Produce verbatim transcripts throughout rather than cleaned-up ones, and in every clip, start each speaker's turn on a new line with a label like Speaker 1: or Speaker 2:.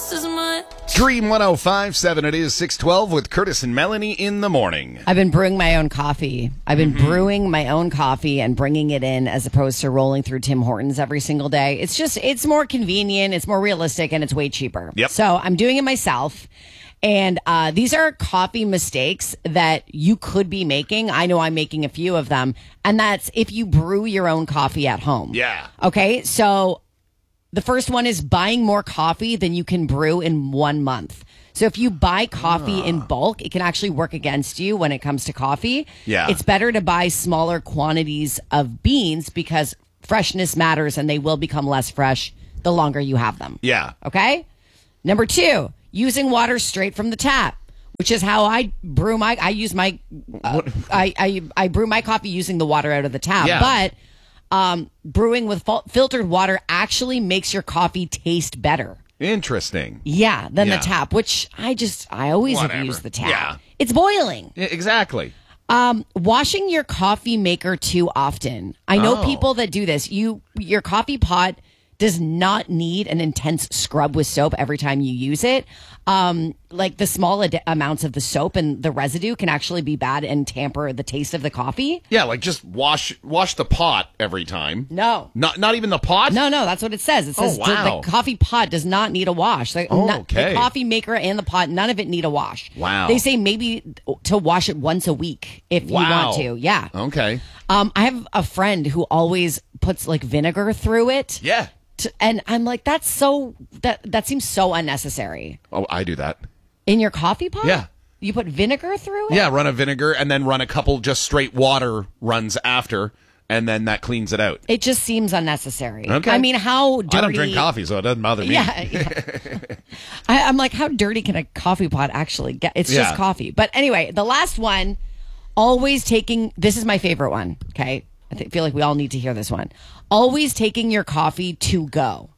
Speaker 1: just as much.
Speaker 2: Dream one oh five point seven. It is six twelve with Curtis and Melanie in the morning.
Speaker 3: I've been brewing my own coffee. I've been mm-hmm. brewing my own coffee and bringing it in as opposed to rolling through Tim Hortons every single day. It's just, it's more convenient, it's more realistic, and it's way cheaper.
Speaker 2: Yep.
Speaker 3: So I'm doing it myself. And uh, these are coffee mistakes that you could be making. I know I'm making a few of them. And that's if you brew your own coffee at home.
Speaker 2: Yeah.
Speaker 3: Okay, so the first one is buying more coffee than you can brew in one month. So if you buy coffee uh. in bulk, it can actually work against you when it comes to coffee.
Speaker 2: Yeah.
Speaker 3: It's better to buy smaller quantities of beans because freshness matters and they will become less fresh the longer you have them.
Speaker 2: Yeah.
Speaker 3: Okay? Number two, using water straight from the tap, which is how I brew my, I use my, uh, I, I, I brew my coffee using the water out of the tap.
Speaker 2: Yeah.
Speaker 3: But um, brewing with fil- filtered water actually makes your coffee taste better.
Speaker 2: Interesting.
Speaker 3: Yeah, than
Speaker 2: yeah.
Speaker 3: the tap, which I just, I always
Speaker 2: Whatever.
Speaker 3: have used the tap.
Speaker 2: Yeah.
Speaker 3: It's boiling.
Speaker 2: Yeah, exactly.
Speaker 3: Um, washing your coffee maker too often. I know
Speaker 2: Oh.
Speaker 3: people that do this. You, your coffee pot does not need an intense scrub with soap every time you use it. Um, like the small ad- amounts of the soap and the residue can actually be bad and tamper the taste of the coffee.
Speaker 2: Yeah, like just wash wash the pot every time.
Speaker 3: No.
Speaker 2: Not not even the pot?
Speaker 3: No, no, that's what it says. It says
Speaker 2: Oh, wow.
Speaker 3: the, the coffee pot does not need a wash. Like,
Speaker 2: Oh,
Speaker 3: not-
Speaker 2: okay.
Speaker 3: The coffee maker and the pot, none of it need a wash.
Speaker 2: Wow.
Speaker 3: They say maybe to wash it once a week if
Speaker 2: Wow.
Speaker 3: you want to. Yeah.
Speaker 2: Okay.
Speaker 3: Um, I have a friend who always puts like vinegar through it.
Speaker 2: Yeah.
Speaker 3: To, and I'm like, that's so, that that seems so unnecessary.
Speaker 2: Oh, I do that.
Speaker 3: In your coffee pot?
Speaker 2: Yeah.
Speaker 3: You put vinegar through it?
Speaker 2: Yeah, run a vinegar and then run a couple just straight water runs after, and then that cleans it out.
Speaker 3: It just seems unnecessary.
Speaker 2: Okay.
Speaker 3: I mean, how dirty...
Speaker 2: I don't drink coffee, so it doesn't bother me.
Speaker 3: Yeah. yeah. I, I'm like, how dirty can a coffee pot actually get? It's
Speaker 2: Yeah.
Speaker 3: just coffee. But anyway, the last one, always taking... This is my favorite one, okay? I th- feel like we all need to hear this one. Always taking your coffee to go.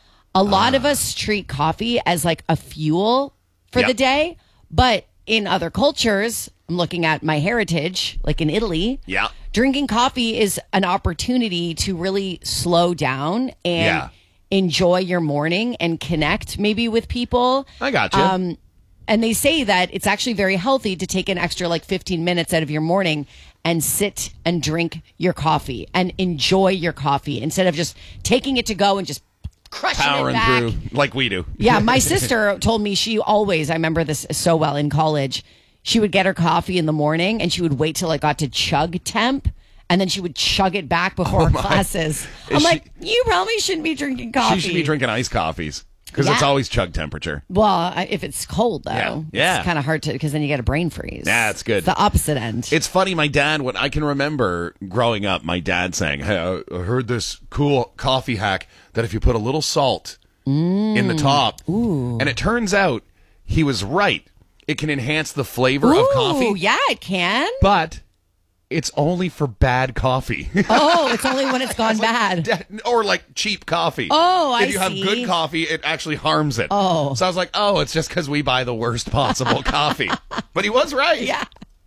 Speaker 3: A lot of us treat coffee as like a fuel for
Speaker 2: Yep.
Speaker 3: the day, but in other cultures, I'm looking at my heritage, like in Italy.
Speaker 2: Yeah.
Speaker 3: Drinking coffee is an opportunity to really slow down and
Speaker 2: Yeah.
Speaker 3: enjoy your morning and connect maybe with people.
Speaker 2: I got you.
Speaker 3: Um, and they say that it's actually very healthy to take an extra like fifteen minutes out of your morning and sit and drink your coffee and enjoy your coffee instead of just taking it to go and just crushing
Speaker 2: Powering
Speaker 3: it back.
Speaker 2: through like we do.
Speaker 3: Yeah, my sister told me she always, I remember this so well in college, she would get her coffee in the morning and she would wait till it got to chug temp and then she would chug it back before
Speaker 2: Oh
Speaker 3: her
Speaker 2: my.
Speaker 3: classes.
Speaker 2: Is
Speaker 3: I'm
Speaker 2: she-
Speaker 3: like, you probably shouldn't be drinking coffee.
Speaker 2: She should be drinking iced coffees because
Speaker 3: Yeah.
Speaker 2: it's always chug temperature.
Speaker 3: Well, I- if it's cold though,
Speaker 2: Yeah. Yeah.
Speaker 3: it's kind of hard to, because then you get a brain freeze.
Speaker 2: Yeah, it's good.
Speaker 3: It's the opposite end.
Speaker 2: It's funny, my dad, when I can remember growing up, my dad saying, hey, I heard this cool coffee hack that if you put a little salt in the top, and it turns out he was right. It can enhance the flavor
Speaker 3: Ooh,
Speaker 2: of coffee,
Speaker 3: yeah, it can.
Speaker 2: but it's only for bad coffee.
Speaker 3: Oh, it's only when it's gone bad.
Speaker 2: Or like cheap coffee.
Speaker 3: Oh, I
Speaker 2: If you have
Speaker 3: see.
Speaker 2: good coffee, it actually harms it.
Speaker 3: Oh.
Speaker 2: So I was like, oh, it's just because we buy the worst possible coffee. But he was right.
Speaker 3: Yeah.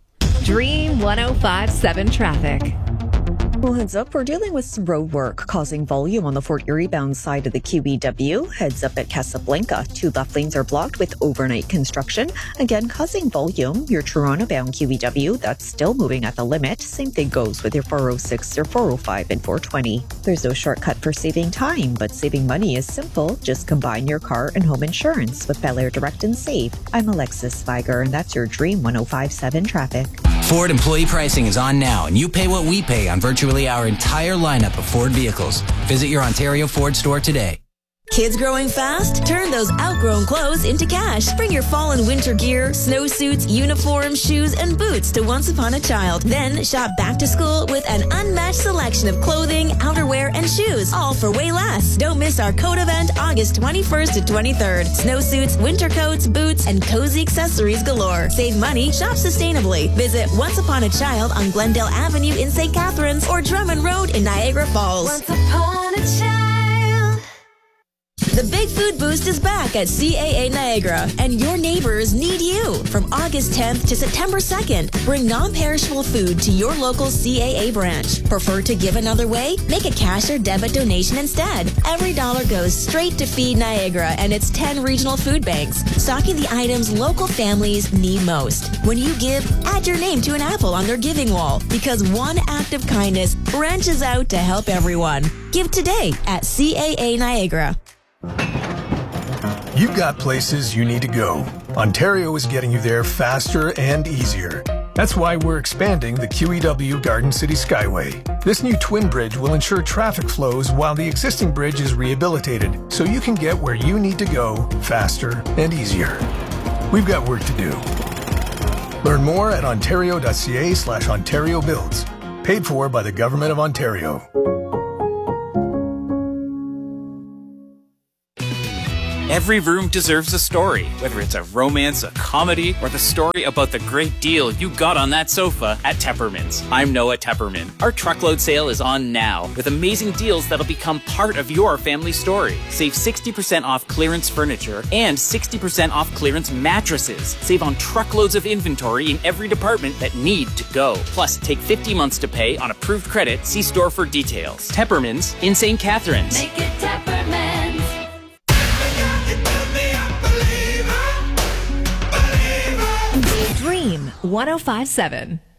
Speaker 4: Dream one oh five point seven traffic.
Speaker 5: Well, heads up, we're dealing with some road work causing volume on the Fort Erie bound side of the Q E W. Heads up at Casablanca. Two left lanes are blocked with overnight construction. Again, causing volume. Your Toronto bound Q E W, that's still moving at the limit. Same thing goes with your four oh six, your four oh five, and four twenty. There's no shortcut for saving time, but saving money is simple. Just combine your car and home insurance with Bel Air Direct and Save. I'm Alexis Spiger, and that's your Dream one oh five point seven traffic.
Speaker 6: Ford employee pricing is on now, and you pay what we pay on virtually our entire lineup of Ford vehicles. Visit your Ontario Ford store today.
Speaker 7: Kids growing fast? Turn those outgrown clothes into cash. Bring your fall and winter gear, snowsuits, uniforms, shoes, and boots to Once Upon a Child. Then shop back to school with an unmatched selection of clothing, outerwear, and shoes, all for way less. Don't miss our coat event August twenty-first to twenty-third. Snowsuits, winter coats, boots, and cozy accessories galore. Save money, shop sustainably. Visit Once Upon a Child on Glendale Avenue in Saint Catharines or Drummond Road in Niagara Falls.
Speaker 1: Once upon a child.
Speaker 7: The The Big Food Boost is back at C A A Niagara, and your neighbors need you. From August tenth to September second, bring non-perishable food to your local C A A branch. Prefer to give another way? Make a cash or debit donation instead. Every dollar goes straight to Feed Niagara and its ten regional food banks, stocking the items local families need most. When you give, add your name to an apple on their giving wall, because one act of kindness branches out to help everyone. Give today at C A A Niagara.
Speaker 1: You've got places you need to go. Ontario is getting you there faster and easier. That's why we're expanding the Q E W Garden City Skyway. This new twin bridge will ensure traffic flows while the existing bridge is rehabilitated, so you can get where you need to go faster and easier. We've got work to do. Learn more at ontario.ca slash Ontario Builds. Paid for by the Government of Ontario.
Speaker 8: Every room deserves a story, whether it's a romance, a comedy, or the story about the great deal you got on that sofa at Tepperman's. I'm Noah Tepperman. Our truckload sale is on now, with amazing deals that'll become part of your family story. Save sixty percent off clearance furniture and sixty percent off clearance mattresses. Save on truckloads of inventory in every department that need to go. Plus, take fifty months to pay on approved credit. See store for details. Tepperman's in Saint Catharines.
Speaker 9: Make it Tepperman's.
Speaker 4: Dream one oh five point seven.